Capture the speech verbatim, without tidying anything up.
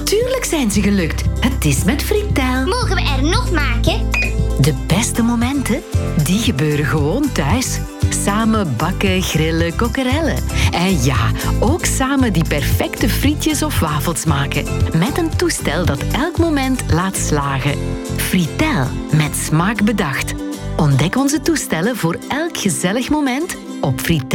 Natuurlijk zijn ze gelukt. Het is met Fritel. Mogen we er nog maken? De beste momenten, die gebeuren gewoon thuis. Samen bakken, grillen, kokkerellen. En ja, ook samen die perfecte frietjes of wafels maken. Met een toestel dat elk moment laat slagen. Fritel, met smaak bedacht. Ontdek onze toestellen voor elk gezellig moment op fritel.